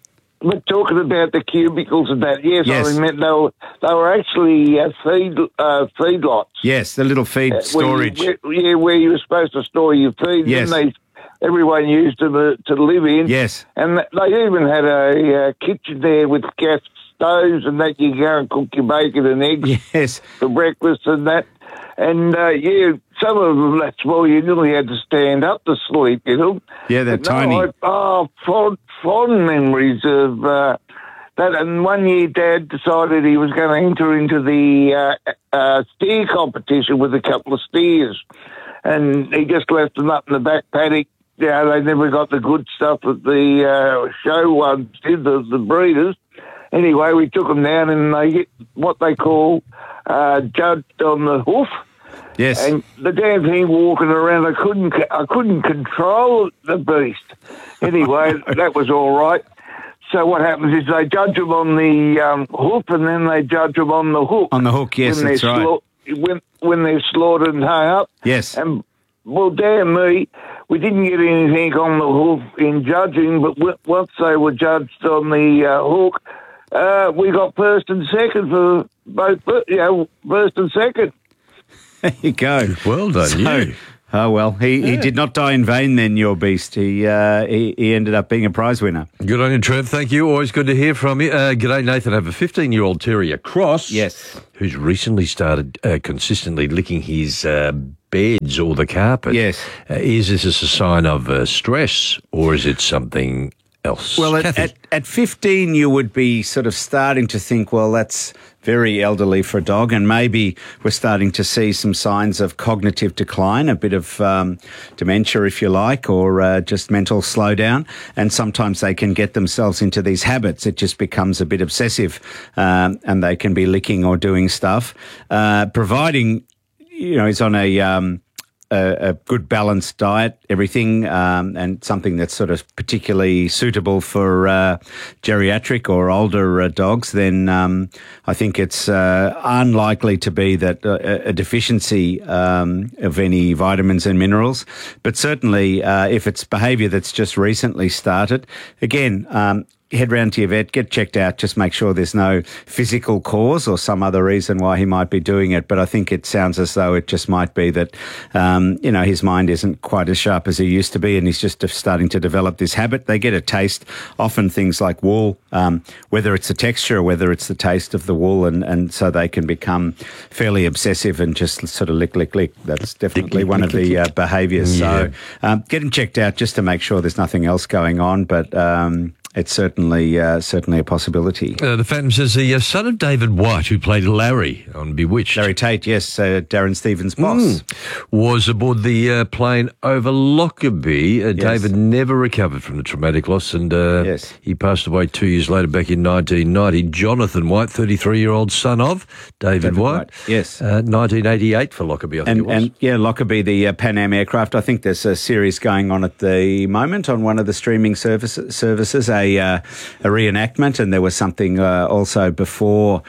But talking about the cubicles and that, yes, Yes. I remember they were, they were actually uh, feed uh, feedlots. Yes, the little feed Uh, storage. Where you, where, yeah, where you were supposed to store your feed. Yes. And they, everyone used them uh, to live in. Yes. And th- they even had a uh, kitchen there with gas stoves and that. You go and cook your bacon and eggs yes. for breakfast and that. And, uh, yeah, some of them, that's why you nearly had to stand up to sleep, you know. Yeah, they're But no, tiny. I, oh, fond, fond memories of uh, that. And one year Dad decided he was going to enter into the uh, uh, steer competition with a couple of steers. And he just left them up in the back paddock. Yeah, they never got the good stuff that the uh, show ones did, the, the breeders. Anyway, we took them down and they get what they call uh, judged on the hoof. Yes. And the damn thing walking around, I couldn't, I couldn't control the beast. Anyway, that was all right. So what happens is they judge them on the um, hoof, and then they judge them on the hook. On the hook, yes, when that's they're right. sla- when when they're slaughtered and hung up. Yes. And well, damn me, we didn't get anything on the hoof in judging, but w- once they were judged on the uh, hook, uh, we got first and second for both, you know, first and second. There you go. Well done, So- you. Oh, well, he, he Yeah. did not die in vain then, your beast. He, uh, he he ended up being a prize winner. Good on you, Trev. Thank you. Always good to hear from you. Uh, g'day, Nathan. I have a fifteen-year-old terrier, Cross. Yes. Who's recently started uh, consistently licking his uh, beds or the carpet. Yes. Uh, is this a sign of uh, stress or is it something else? Well, at, Kathy? at, at fifteen, you would be sort of starting to think, well, that's very elderly for a dog, and maybe we're starting to see some signs of cognitive decline, a bit of um, dementia, if you like, or uh, just mental slowdown. And sometimes they can get themselves into these habits. It just becomes a bit obsessive, um, and they can be licking or doing stuff, uh, providing, you know, he's on a... Um, A, a good balanced diet, everything, um, and something that's sort of particularly suitable for uh, geriatric or older uh, dogs, then um, I think it's uh, unlikely to be that uh, a deficiency um, of any vitamins and minerals. But certainly, uh, if it's behaviour that's just recently started, again, um, head round to your vet, get checked out, just make sure there's no physical cause or some other reason why he might be doing it. But I think it sounds as though it just might be that, um, you know, his mind isn't quite as sharp as he used to be, and he's just starting to develop this habit. They get a taste, often things like wool, um, whether it's the texture or whether it's the taste of the wool, and, and so they can become fairly obsessive and just sort of lick, lick, lick. That's definitely lick, one lick, of the lick, uh, behaviours. Yeah. So um, get him checked out just to make sure there's nothing else going on. But um, it's certainly uh, certainly a possibility. Uh, the Phantom says the uh, son of David White, who played Larry on Bewitched. Larry Tate, yes, uh, Darren Stevens' boss. Mm. Was aboard the uh, plane over Lockerbie. Uh, Yes. David never recovered from the traumatic loss, and uh, Yes. he passed away two years later, back in nineteen ninety. Jonathan White, thirty-three-year-old son of David, David White. White, yes. Uh, nineteen eighty-eight for Lockerbie, I think And, it was. and yeah, Lockerbie, the uh, Pan Am aircraft. I think there's a series going on at the moment on one of the streaming service, services, a, uh, a reenactment, and there was something uh, also before.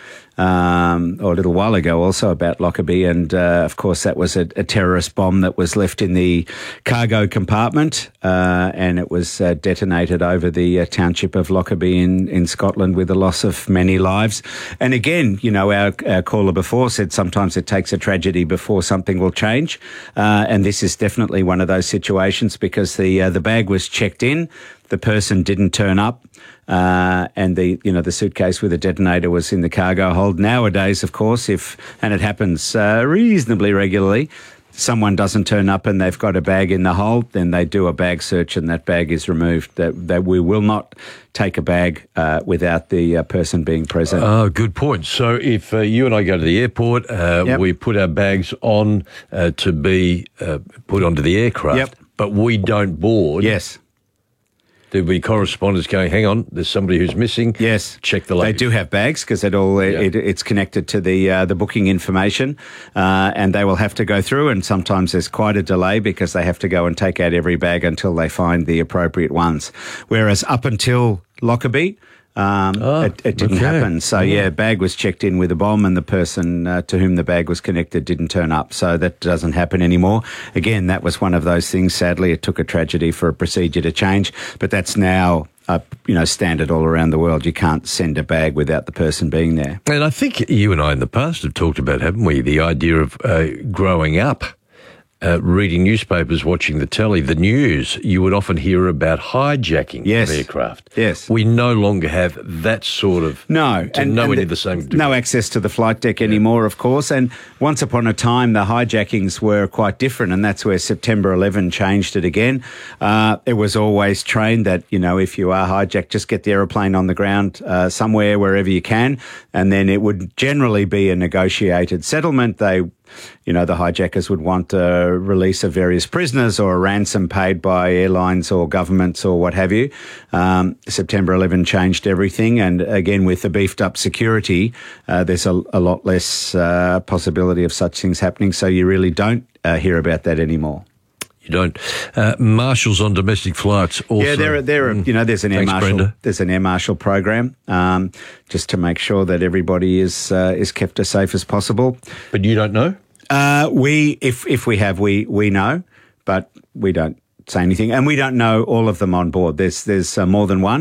Um, or a little while ago also about Lockerbie, and uh, of course that was a, a terrorist bomb that was left in the cargo compartment, uh, and it was uh, detonated over the uh, township of Lockerbie in, in Scotland with the loss of many lives. And again, you know, our, our caller before said sometimes it takes a tragedy before something will change, uh, and this is definitely one of those situations, because the uh, the bag was checked in, the person didn't turn up, uh, and the you know the suitcase with the detonator was in the cargo hold. Nowadays, of course, if and it happens uh, reasonably regularly, someone doesn't turn up and they've got a bag in the hold, then they do a bag search and that bag is removed. That, that we will not take a bag uh, without the uh, person being present. Oh, good point. So if uh, you and I go to the airport, uh, Yep. we put our bags on uh, to be uh, put onto the aircraft, Yep. but we don't board. Yes. There'll be correspondents going, hang on, there's somebody who's missing. Yes. Check the They luggage. do have bags because it all Yeah. it, it's connected to the uh, the booking information, uh, and they will have to go through. And sometimes there's quite a delay because they have to go and take out every bag until they find the appropriate ones. Whereas up until Lockerbie, um, Oh, it, it didn't okay. happen. So Yeah. yeah, bag was checked in with a bomb, and the person uh, to whom the bag was connected didn't turn up. So that doesn't happen anymore. Again, that was one of those things. Sadly, it took a tragedy for a procedure to change, but that's now. Uh, you know, standard all around the world. You can't send a bag without the person being there. And I think you and I in the past have talked about, haven't we, the idea of uh, growing up, uh, reading newspapers, watching the telly, the news. You would often hear about hijacking Yes. of aircraft. Yes. We no longer have that sort of... No, to nowhere near the same degree. No access to the flight deck anymore, of course. And once upon a time, the hijackings were quite different, and that's where September eleventh changed it again. Uh, it was always trained that, you know, if you are hijacked, just get the aeroplane on the ground uh, somewhere, wherever you can, and then it would generally be a negotiated settlement. They You know, the hijackers would want a release of various prisoners or a ransom paid by airlines or governments or what have you. Um, September eleventh changed everything. And again, with the beefed up security, uh, there's a, a lot less uh, possibility of such things happening. So you really don't uh, hear about that anymore. You don't. Uh, marshals on domestic flights also. Yeah, there, are- there. Are, you know, there's an air Thanks, marshal. Brenda. There's an air marshal program, um, just to make sure that everybody is uh, is kept as safe as possible. But you don't know? Uh, we, if if we have, we we know, but we don't say anything, and we don't know all of them on board. There's there's uh, more than one.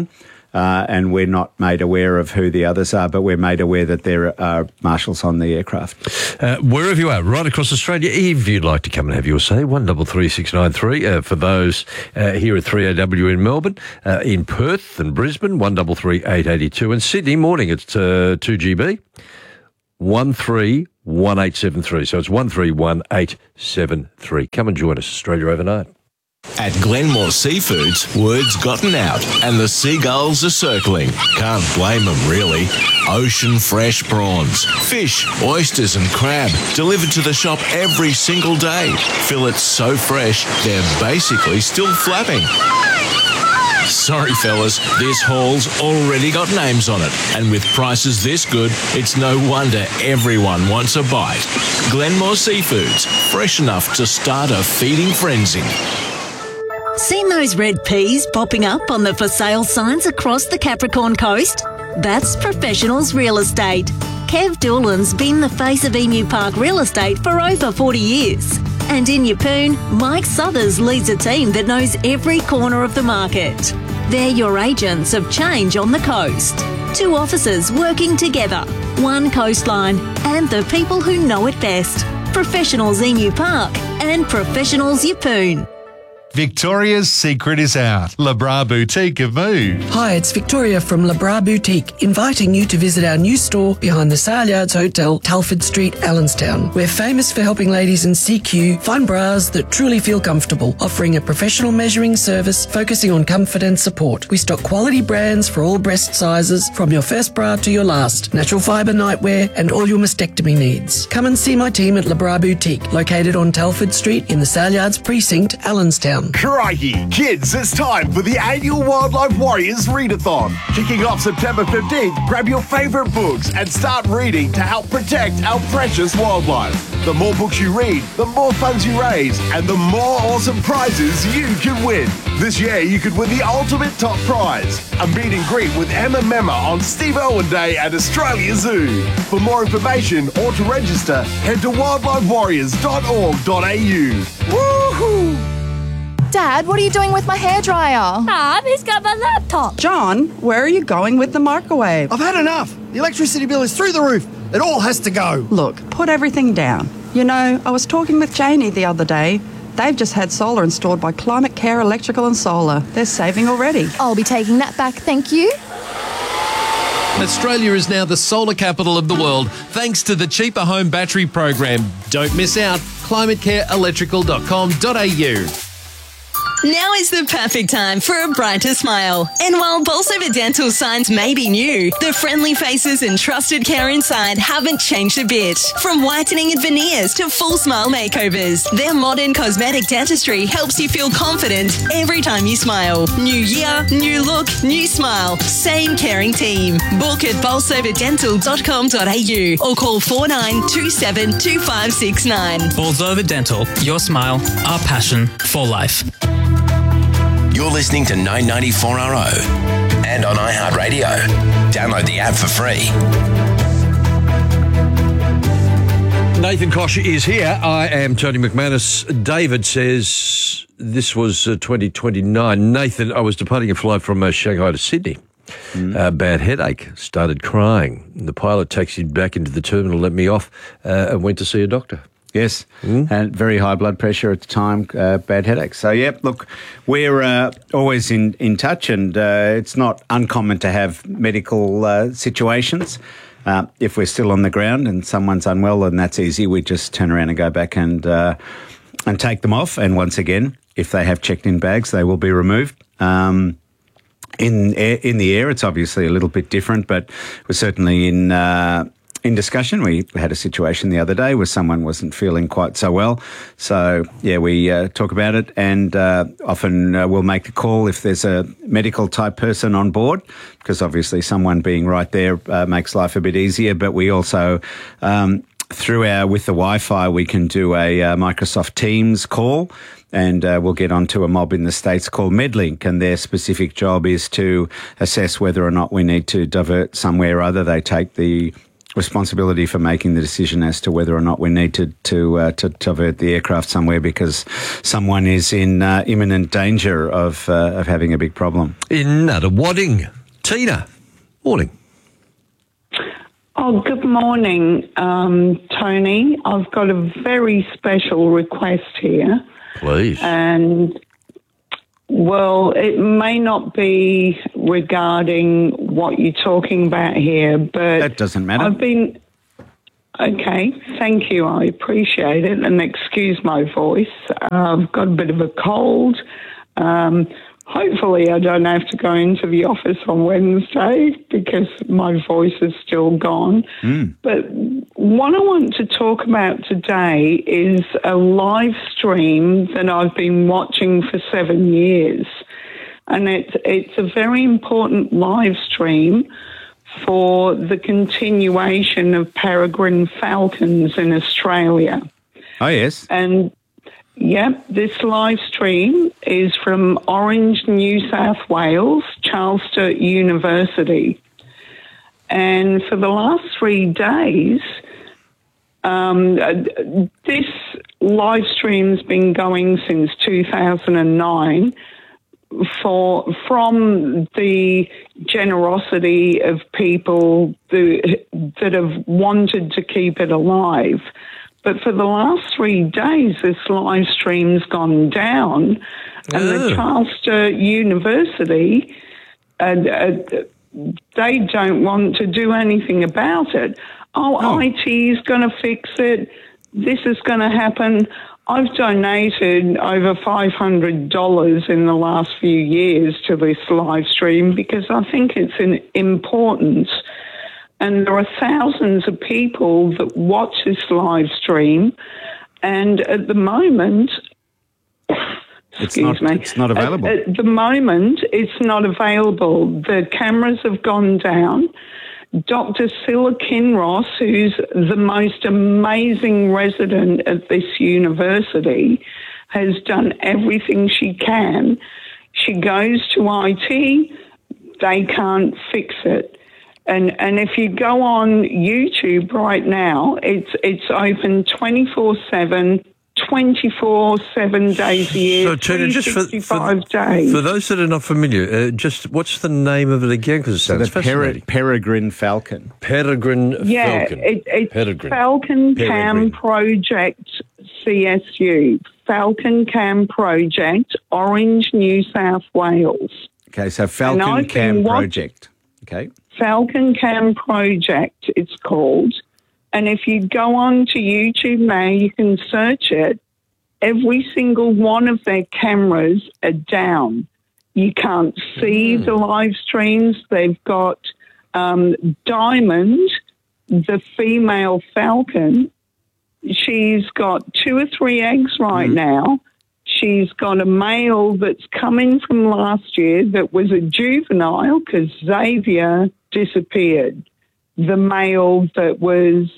Uh, and we're not made aware of who the others are, but we're made aware that there are marshals on the aircraft. Uh, wherever you are, right across Australia, if you'd like to come and have your say, one double three six nine three. Uh, for those uh, here at three A W in Melbourne, uh, in Perth and Brisbane, one double three eight eighty two, and Sydney morning at uh, two G B, one three one eight seven three. So it's one three one eight seven three. Come and join us, Australia Overnight. At Glenmore Seafoods, word's gotten out and the seagulls are circling. Can't blame them, really. Ocean fresh prawns, fish, oysters and crab delivered to the shop every single day. Fillets so fresh, they're basically still flapping. Sorry, fellas, this haul's already got names on it. And with prices this good, it's no wonder everyone wants a bite. Glenmore Seafoods, fresh enough to start a feeding frenzy. Seen those red peas popping up on the for sale signs across the Capricorn Coast? That's Professionals Real Estate. Kev Doolan's been the face of Emu Park Real Estate for over forty years. And in Yeppoon, Mike Southers leads a team that knows every corner of the market. They're your agents of change on the coast. Two officers working together, one coastline, and the people who know it best. Professionals Emu Park and Professionals Yeppoon. Victoria's secret is out. Labra Boutique have moved. Hi, it's Victoria from Labra Boutique, inviting you to visit our new store behind the Saleyards Hotel, Telford Street, Allenstown. We're famous for helping ladies in C Q find bras that truly feel comfortable, offering a professional measuring service focusing on comfort and support. We stock quality brands for all breast sizes, from your first bra to your last, natural fibre nightwear and all your mastectomy needs. Come and see my team at Labra Boutique, located on Telford Street in the Saleyards Precinct, Allenstown. Crikey! Kids, it's time for the annual Wildlife Warriors Readathon. Kicking off September fifteenth, grab your favourite books and start reading to help protect our precious wildlife. The more books you read, the more funds you raise, and the more awesome prizes you can win. This year, you could win the ultimate top prize, a meet and greet with Emma Memma on Steve Irwin Day at Australia Zoo. For more information or to register, head to wildlife warriors dot org dot a u. Woohoo! Dad, what are you doing with my hairdryer? Mom, he's got my laptop. John, where are you going with the microwave? I've had enough. The electricity bill is through the roof. It all has to go. Look, put everything down. You know, I was talking with Janie the other day. They've just had solar installed by Climate Care Electrical and Solar. They're saving already. I'll be taking that back, thank you. Australia is now the solar capital of the world thanks to the Cheaper Home Battery Program. Don't miss out. climate care electrical dot com dot a u. Now is the perfect time for a brighter smile. And while Bolsover Dental signs may be new, the friendly faces and trusted care inside haven't changed a bit. From whitening and veneers to full smile makeovers, their modern cosmetic dentistry helps you feel confident every time you smile. New year, new look, new smile. Same caring team. Book at bolsover dental dot com dot a u or call four nine two seven two five six nine. Bolsover Dental. Your smile, our passion for life. You're listening to nine ninety-four R O and on iHeartRadio. Download the app for free. Nathan Koch is here. I am Tony McManus. David says this was uh, twenty twenty-nine. Nathan, I was departing a flight from uh, Shanghai to Sydney. Mm. Uh, bad headache. Started crying. The pilot taxied back into the terminal, let me off, uh, and went to see a doctor. Yes, mm. and very high blood pressure at the time, uh, bad headaches. So, yeah, look, we're uh, always in, in touch, and uh, it's not uncommon to have medical uh, situations. Uh, if we're still on the ground and someone's unwell, then that's easy. We just turn around and go back and uh, and take them off. And once again, if they have checked-in bags, they will be removed. Um, in air, in the air, it's obviously a little bit different, but we're certainly in... Uh, In discussion, we had a situation the other day where someone wasn't feeling quite so well. So, yeah, we uh, talk about it, and uh, often uh, we'll make a call if there's a medical type person on board, because obviously someone being right there uh, makes life a bit easier. But we also, um, through our, with the Wi-Fi, we can do a uh, Microsoft Teams call. And uh, we'll get onto a mob in the States called MedLink, and their specific job is to assess whether or not we need to divert somewhere or other. They take the responsibility for making the decision as to whether or not we need to to, uh, to divert the aircraft somewhere because someone is in uh, imminent danger of uh, of having a big problem. In Nunawading, Tina, morning. Oh, good morning, um, Tony. I've got a very special request here. Please. And, well, it may not be regarding what you're talking about here, but... That doesn't matter. I've been... Okay, thank you. I appreciate it. And excuse my voice. Uh, I've got a bit of a cold. Um, hopefully I don't have to go into the office on Wednesday because my voice is still gone. Mm. But what I want to talk about today is a live stream that I've been watching for seven years. And it's, it's a very important live stream for the continuation of peregrine falcons in Australia. Oh, yes. And, yep, this live stream is from Orange, New South Wales, Charles Sturt University. And for the last three days, um, this live stream's been going since two thousand nine, for from the generosity of people who, that have wanted to keep it alive. But for the last three days, this live stream's gone down, and oh. the Charles Sturt University, uh, uh, they don't want to do anything about it. Oh, oh. I T is going to fix it. This is going to happen. I've donated over five hundred dollars in the last few years to this live stream because I think it's an important. And there are thousands of people that watch this live stream. And at the moment, excuse it's not, me. It's not available. At, at the moment, it's not available. The cameras have gone down. Doctor Scylla Kinross, who's the most amazing resident at this university, has done everything she can. She goes to I T, they can't fix it. And and if you go on YouTube right now, it's it's open twenty-four seven, twenty-four seven days a year, So, Tina, just for, for, days. for those that are not familiar, uh, just what's the name of it again? Because it So sounds the fascinating. pere- peregrine falcon. Peregrine Yeah, falcon. it, it's Peregrine. Falcon Peregrine. Cam Project C S U. Falcon Cam Project, Orange, New South Wales. Okay, so And Falcon I've Cam been watch- Project. Okay. Falcon Cam Project, it's called. And if you go on to YouTube now, you can search it. Every single one of their cameras are down. You can't see mm. the live streams. They've got um, Diamond, the female falcon. She's got two or three eggs right mm. now. She's got a male that's come in from last year that was a juvenile because Xavier disappeared. The male that was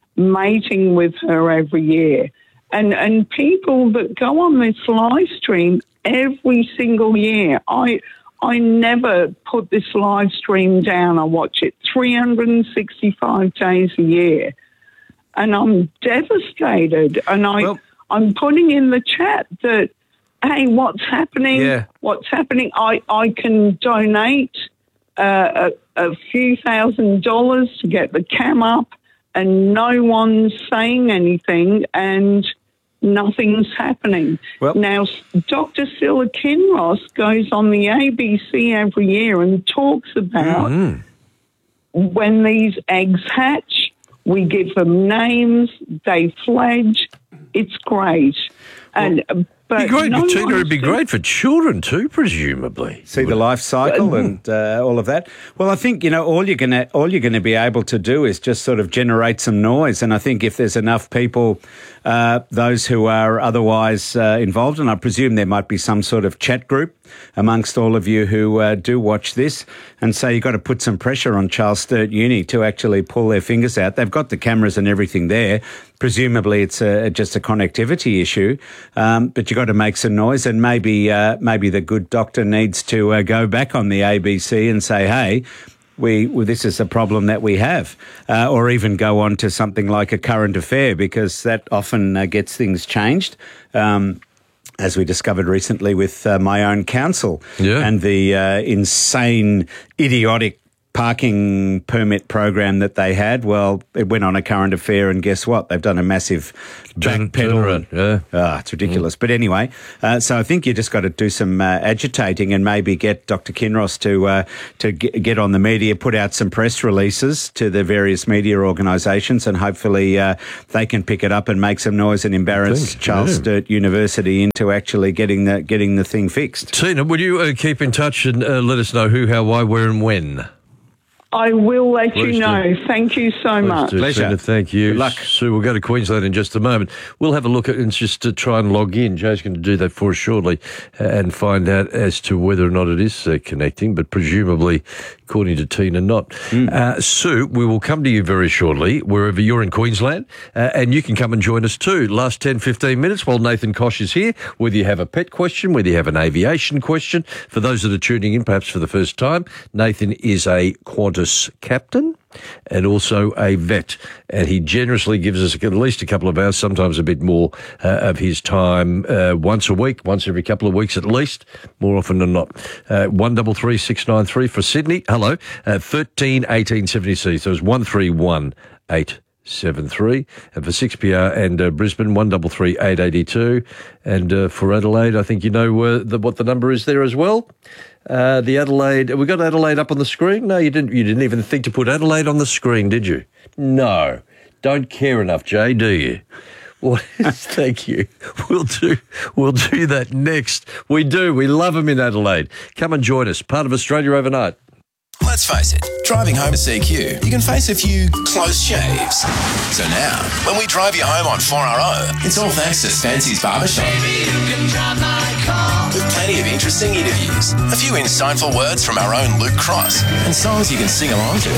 mating with her every year. And and people that go on this live stream every single year, I I never put this live stream down. I watch it three hundred sixty-five days a year. And I'm devastated. And I, well, I'm putting in the chat that, hey, what's happening? Yeah. What's happening? I, I can donate uh, a, a few thousand dollars to get the cam up, and no one's saying anything, and nothing's happening. Well, now, Doctor Scylla Kinross goes on the A B C every year and talks about mm-hmm. when these eggs hatch, we give them names, they fledge. It's great. Well, and but It'd be great, no Tina. It'd be one's- great for children too, presumably. See the life cycle and uh, all of that. Well, I think you know all you're gonna all you're gonna be able to do is just sort of generate some noise. And I think if there's enough people, uh, those who are otherwise uh, involved, and I presume there might be some sort of chat group amongst all of you who uh, do watch this, and so you've got to put some pressure on Charles Sturt Uni to actually pull their fingers out. They've got the cameras and everything there. Presumably, it's a, just a connectivity issue, um, but you've got to make some noise, and maybe uh, maybe the good doctor needs to uh, go back on the A B C and say, hey, we well, this is a problem that we have, uh, or even go on to something like a current affair, because that often uh, gets things changed. Um, as we discovered recently with uh, my own council Yeah. and the uh, insane, idiotic parking permit program that they had. Well, it went on a current affair, and guess what? They've done a massive Turn- backpedal. turnaround, yeah. Ah, it's ridiculous. But anyway, uh, so I think you just got to do some uh, agitating and maybe get Doctor Kinross to uh, to get, get on the media, put out some press releases to the various media organisations, and hopefully uh, they can pick it up and make some noise and embarrass think, Charles yeah. Sturt University into actually getting the getting the thing fixed. Tina, will you uh, keep in touch and uh, let us know who, how, why, where and when? I will let Please you know. do. Thank you so much. Tina, thank you. Good luck. Sue, we'll go to Queensland in just a moment. We'll have a look at it and just to try and log in. Joe's going to do that for us shortly uh, and find out as to whether or not it is uh, connecting, but presumably, according to Tina, not. Mm. Uh, Sue, we will come to you very shortly, wherever you're in Queensland, uh, and you can come and join us too. Last ten, fifteen minutes while Nathan Kosh is here, whether you have a pet question, whether you have an aviation question. For those that are tuning in, perhaps for the first time, Nathan is a Qantas captain and also a vet, and he generously gives us at least a couple of hours, sometimes a bit more, uh, of his time uh, once a week, once every couple of weeks at least, more often than not. Uh, one double three six nine three for Sydney. Hello, uh, thirteen eighteen seventy C. So it's one three one eight seven three, and for six P R and uh, Brisbane one double three eight eighty two, and uh, for Adelaide, I think you know uh, the, what the number is there as well. Uh, the Adelaide, we got Adelaide up on the screen? No, you didn't. You didn't even think to put Adelaide on the screen, did you? No, don't care enough, Jay, do you? Well, thank you. We'll do. We'll do that next. We do. We love them in Adelaide. Come and join us. Part of Australia overnight. Let's face it, driving home to C Q, you can face a few close shaves. So now, when we drive you home on four R O, it's all thanks to Fancy's Barbershop. With plenty of interesting interviews, a few insightful words from our own Luke Cross, and songs you can sing along to.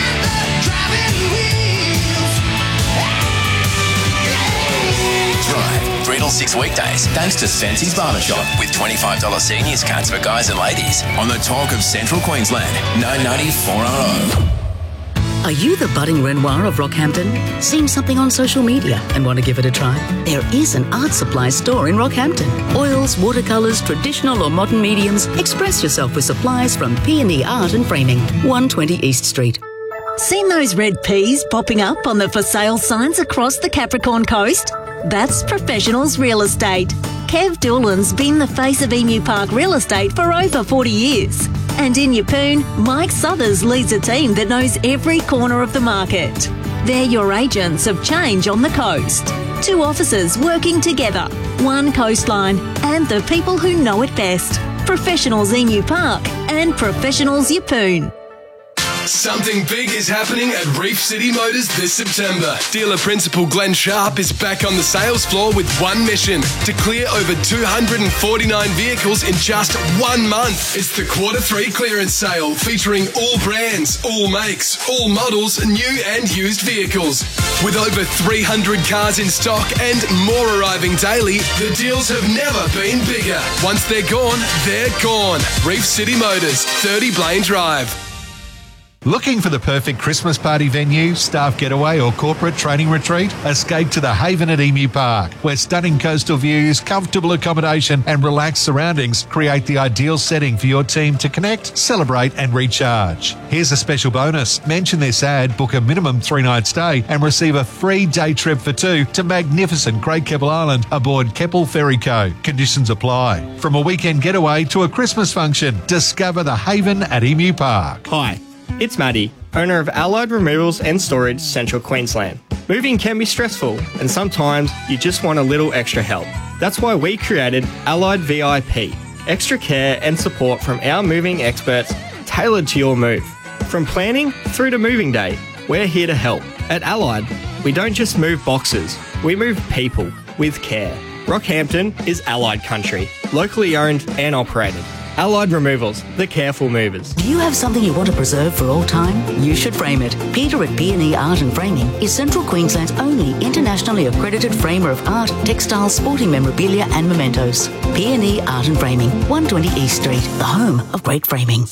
Drive three till six weekdays thanks to Fancy's Barbershop with twenty-five dollars seniors cards for guys and ladies on the talk of Central Queensland, nine ninety four R O. Are you the budding Renoir of Rockhampton? Seen something on social media and want to give it a try? There is an art supply store in Rockhampton. Oils, watercolours, traditional or modern mediums. Express yourself with supplies from P and E Art and Framing, one twenty East Street. Seen those red peas popping up on the for sale signs across the Capricorn Coast? That's Professionals Real Estate. Kev Doolan's been the face of Emu Park Real Estate for over forty years. And in Yeppoon, Mike Suthers leads a team that knows every corner of the market. They're your agents of change on the coast. Two officers working together, one coastline, and the people who know it best. Professionals Emu Park and Professionals Yeppoon. Something big is happening at Reef City Motors this September. Dealer principal Glenn Sharp is back on the sales floor with one mission: to clear over two hundred forty-nine vehicles in just one month. It's the quarter three clearance sale featuring all brands, all makes, all models, new and used vehicles. With over three hundred cars in stock and more arriving daily, the deals have never been bigger. Once they're gone, they're gone. Reef City Motors, thirty Blaine Drive. Looking for the perfect Christmas party venue, staff getaway or corporate training retreat? Escape to the Haven at Emu Park, where stunning coastal views, comfortable accommodation and relaxed surroundings create the ideal setting for your team to connect, celebrate and recharge. Here's a special bonus. Mention this ad, book a minimum three-night stay and receive a free day trip for two to magnificent Great Keppel Island aboard Keppel Ferry Co. Conditions apply. From a weekend getaway to a Christmas function, discover the Haven at Emu Park. Hi. It's Maddie, owner of Allied Removals and Storage, Central Queensland. Moving can be stressful, and sometimes you just want a little extra help. That's why we created Allied V I P, extra care and support from our moving experts tailored to your move. From planning through to moving day, we're here to help. At Allied, we don't just move boxes, we move people with care. Rockhampton is Allied country, locally owned and operated. Allied Removals, the careful movers. Do you have something you want to preserve for all time? You should frame it. Peter at P and E Art and Framing is Central Queensland's only internationally accredited framer of art, textiles, sporting memorabilia and mementos. P and E Art and Framing, one twenty East Street, the home of great framing.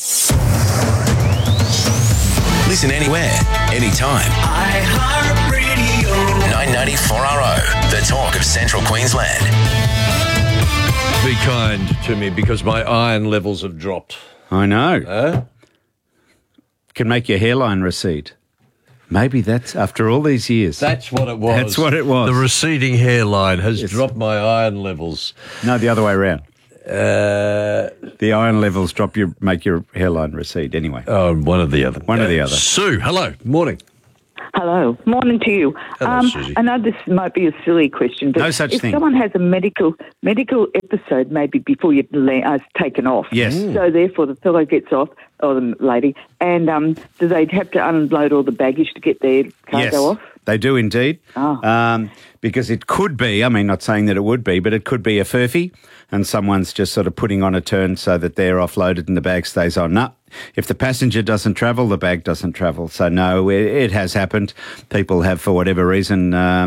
Listen anywhere, anytime. iHeartRadio. nine ninety four R O, the talk of Central Queensland. kind to me because my iron levels have dropped. I know. Huh? Can make your hairline recede. Maybe that's after all these years. That's what it was. That's what it was. The receding hairline has yes. dropped my iron levels. No, the other way around. Uh, the iron levels drop your make your hairline recede anyway. Oh, one or the other. One uh, or the other. Sue, hello. Morning. Hello. Morning to you. Hello, um, Susie. I know this might be a silly question, but no such if thing. someone has a medical medical episode, maybe before you've uh, taken off, yes. So therefore the fellow gets off, or the lady, and um, do they have to unload all the baggage to get their cargo yes, off? They do indeed. Oh. Um, because it could be, I mean, not saying that it would be, but it could be a furphy and someone's just sort of putting on a turn so that they're offloaded and the bag stays on. No, if the passenger doesn't travel, the bag doesn't travel. So no, it, it has happened. People have, for whatever reason, um,